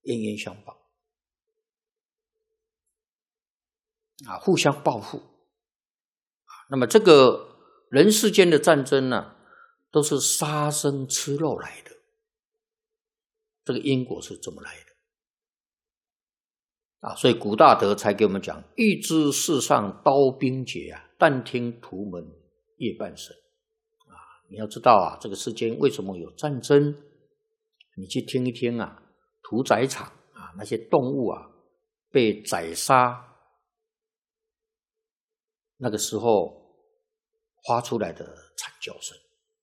冤冤相报啊，互相报复。那么这个人世间的战争呢，都是杀生吃肉来的，这个因果是这么来的啊。所以古大德才给我们讲：欲知世上刀兵劫啊，但听屠门夜半声啊。你要知道啊，这个世间为什么有战争？你去听一听啊，屠宰场啊，那些动物啊被宰杀，那个时候发出来的惨叫声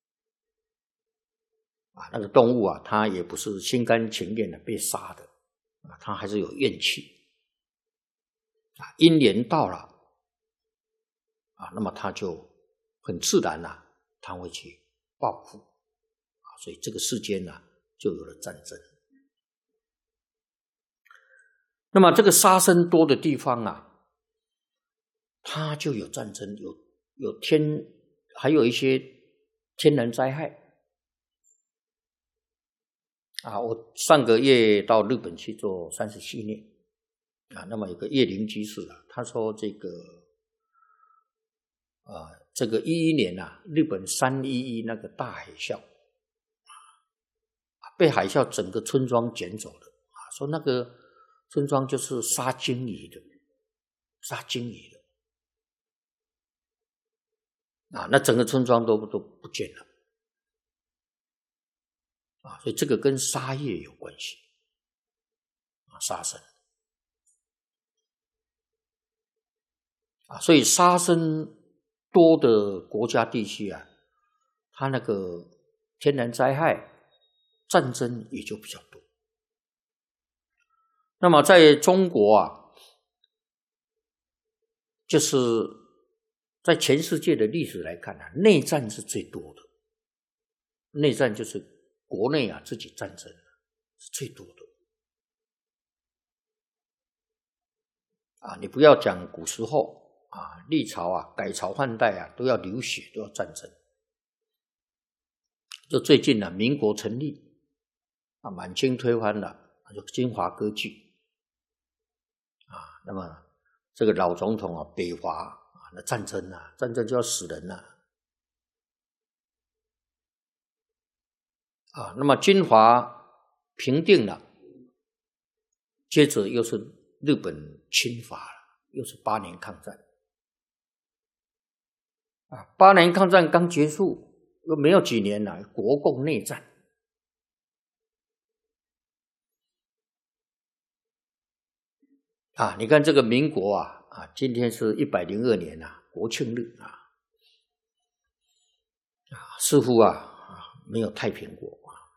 啊，那个动物啊，它也不是心甘情愿的被杀的啊，它还是有怨气啊。因年到了啊，那么它就很自然啊，它会去报复啊，所以这个世间呢，就有了战争。那么这个杀生多的地方啊，它就有战争，有还有一些天然灾害啊。我上个月到日本去做30系列啊，那么有个叶灵居士啊，他说这个11年啊，日本311那个大海啸被海啸整个村庄卷走了啊，说那个村庄就是杀鲸鱼的啊，那整个村庄都不见了啊，所以这个跟杀业有关系啊，杀生啊，所以杀生多的国家地区啊，它那个天然灾害、战争也就比较多。那么在中国啊，就是在全世界的历史来看啊，内战是最多的。内战就是国内啊自己战争是最多的啊。你不要讲古时候啊，历朝啊改朝换代啊都要流血，都要战争。就最近啊，民国成立啊，满清推翻了，就金华割据啊，那么这个老总统啊，北伐啊，那战争就要死人啊。那么金华平定了，接着又是日本侵华了，又是8年抗战啊。8年抗战刚结束，又没有几年了，国共内战啊。你看这个民国啊，今天是102年啊，国庆日似乎没有太平过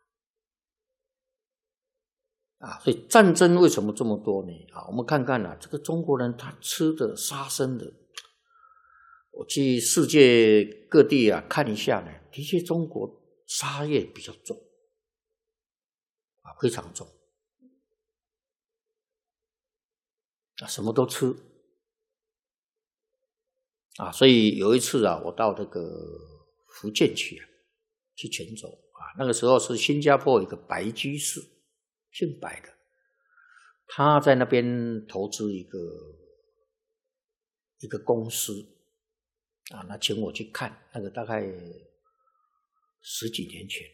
啊。所以战争为什么这么多呢？啊，我们看看这个中国人他吃的杀生的，我去世界各地看一下呢，的确中国杀业比较重非常重什么都吃所以有一次我到这个福建去泉州那个时候是新加坡有一个白居士，姓白的，他在那边投资一个公司那请我去看，那个大概10几年前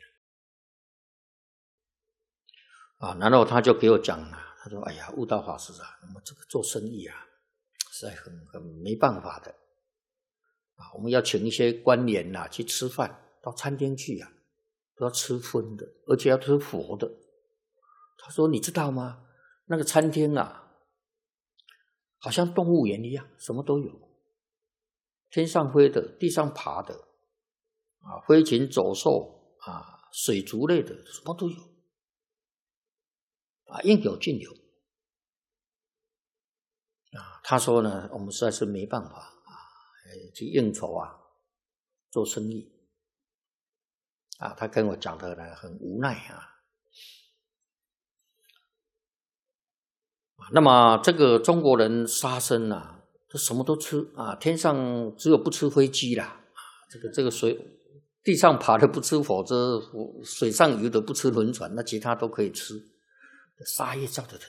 然后他就给我讲他说哎呀，悟道法师那么这个做生意实在很没办法的我们要请一些官员去吃饭，到餐厅去都要吃荤的，而且要吃佛的。他说你知道吗，那个餐厅好像动物园一样，什么都有，天上飞的，地上爬的飞禽走兽水族类的什么都有应有尽有他说呢，我们实在是没办法去应酬做生意他跟我讲的呢很无奈那么这个中国人杀生他什么都吃天上只有不吃飞机啦这个水地上爬的不吃火车，水上游的不吃轮船，那其他都可以吃杀业造的很